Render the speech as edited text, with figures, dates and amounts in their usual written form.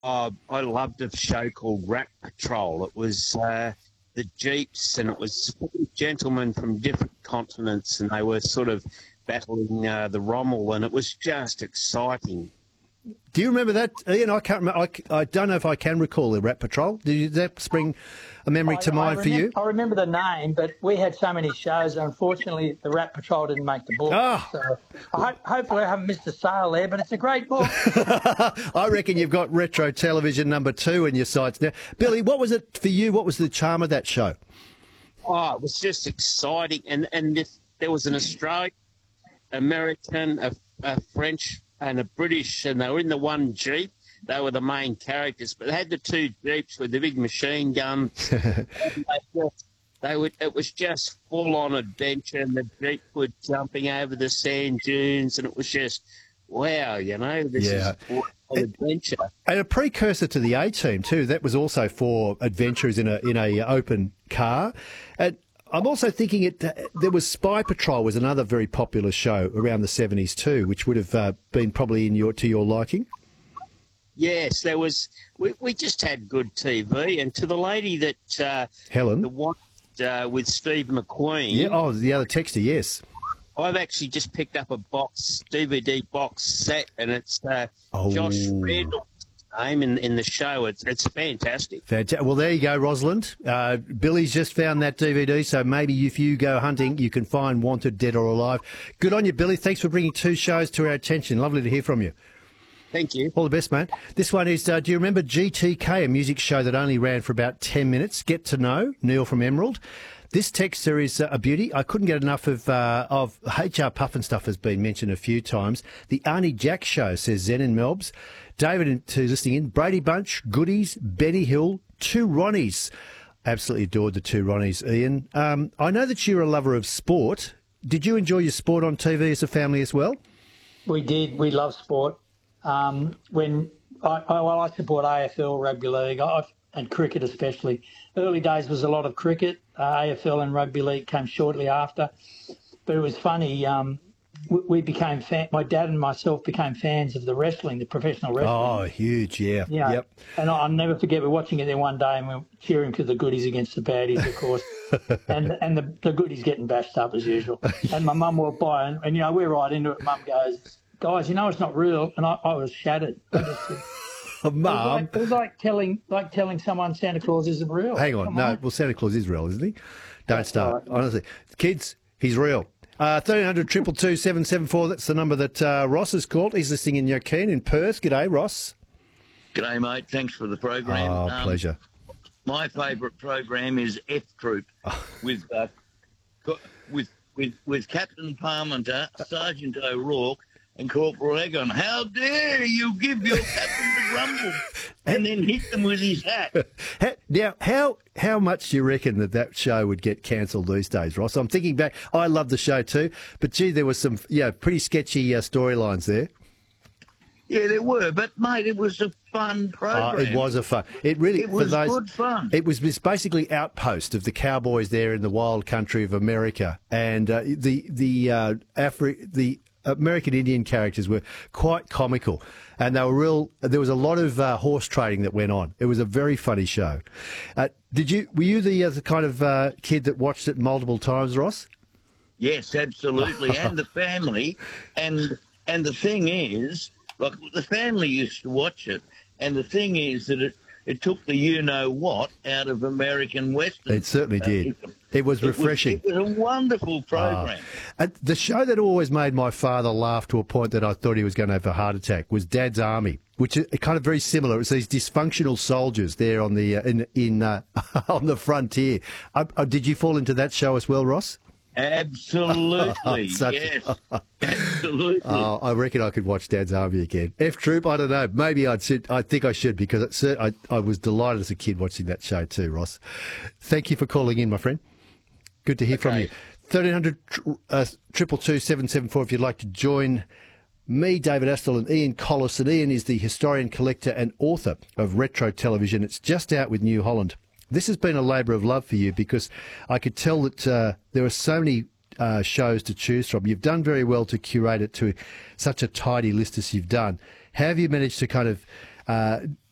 I loved a show called Rat Patrol. It was the Jeeps, and it was gentlemen from different continents, and they were sort of battling the Rommel, and it was just exciting. Do you remember that, Ian? I can't remember. I don't know if I can recall the Rat Patrol. Did that spring a memory to mind for you? I remember the name, but we had so many shows. Unfortunately, the Rat Patrol didn't make the book. Oh. So hopefully I haven't missed a sale there, but it's a great book. I reckon you've got Retro Television #2 in your sights now. Billy, what was it for you? What was the charm of that show? Oh, it was just exciting. And there was an Australian, American, a French, and a British, and they were in the one Jeep. They were the main characters, but they had the two Jeeps with the big machine guns. It was just full-on adventure, and the Jeep were jumping over the sand dunes, and it was just, wow, this is full adventure. And a precursor to the A-Team too. That was also for adventures in a open car. And I'm also thinking there was Spy Patrol was another very popular show around the 70s too, which would have been probably to your liking. Yes, there was. We just had good TV, and to the lady that Helen, the one with Steve McQueen. Yeah. Oh, the other texter. Yes. I've actually just picked up a DVD box set, and it's Josh Randall's name in the show. It's fantastic. Well, there you go, Rosalind. Billy's just found that DVD, so maybe if you go hunting, you can find Wanted, Dead or Alive. Good on you, Billy. Thanks for bringing two shows to our attention. Lovely to hear from you. Thank you. All the best, mate. This one is, do you remember GTK, a music show that only ran for about 10 minutes? Get to know, Neil from Emerald. This texter is a beauty. I couldn't get enough of HR Puffenstuff has been mentioned a few times. The Arnie Jack Show, says Zen in Melbs. David, who's listening in, Brady Bunch, Goodies, Benny Hill, two Ronnies. Absolutely adored the two Ronnies, Ian. I know that you're a lover of sport. Did you enjoy your sport on TV as a family as well? We did. We love sport. When I support AFL, rugby league, and cricket especially. Early days was a lot of cricket. AFL and rugby league came shortly after. But it was funny. We became my dad and myself became fans of the professional wrestling. Oh, huge, yeah. Yep. And I'll never forget, we're watching it there one day and we're cheering for the Goodies against the Baddies, of course. and the Goodies getting bashed up as usual. And my mum walked by and we're right into it. Mum goes, guys, it's not real. And I was shattered. Mum. It was like telling someone Santa Claus isn't real. Hang on. Well, Santa Claus is real, isn't he? Don't start. Right. Honestly. Kids, he's real. 1300 222 774, that's the number that Ross has called. He's listening in Yokeen in Perth. G'day, Ross. G'day, mate. Thanks for the program. Oh, pleasure. My favourite program is F Troop with Captain Parmenter, Sergeant O'Rourke, and Corporal Egon. How dare you give your captain the grumble and then hit them with his hat? Now, how much do you reckon that show would get cancelled these days, Ross? I'm thinking back. I love the show too, but gee, there was some pretty sketchy storylines there. Yeah, there were, but mate, it was a fun program. It was a fun. It was good fun. It was basically outpost of the cowboys there in the wild country of America, and the American Indian characters were quite comical, and they were real. There was a lot of horse trading that went on. It was a very funny show. Were you the kind of kid that watched it multiple times, Ross? Yes, absolutely, and the family, and the thing is, like the family used to watch it, and the thing is that it took the you-know-what out of American Western. It certainly did. It was refreshing. It was a wonderful program. The show that always made my father laugh to a point that I thought he was going to have a heart attack was Dad's Army, which is kind of very similar. It was these dysfunctional soldiers there on the on the frontier. Did you fall into that show as well, Ross? Absolutely, yes, absolutely. I reckon I could watch Dad's Army again. F Troop, I don't know. Maybe I think I should, because I was delighted as a kid watching that show too, Ross. Thank you for calling in, my friend. Good to hear from you. 1300 222 774 if you'd like to join me, David Astle, and Ian Collis. And Ian is the historian, collector and author of Retro Television. It's just out with New Holland. This has been a labour of love for you, because I could tell that there are so many shows to choose from. You've done very well to curate it to such a tidy list as you've done. How have you managed to kind of